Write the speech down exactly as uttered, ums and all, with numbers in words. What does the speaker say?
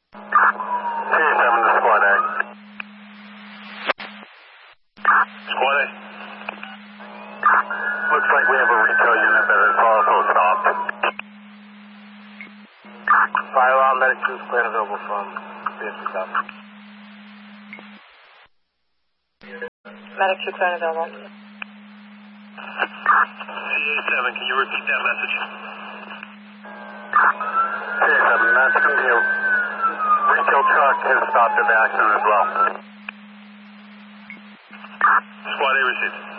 C seven to Squad A. Squad A. Looks like we have a retail unit that is also stopped. Fire alarm, medic two, clear and available from B S C stop. Medic two, clear and available. C A seven, can you repeat that message? C A seven, that's going to be a retail truck has stopped at the accident as well. Squad A received.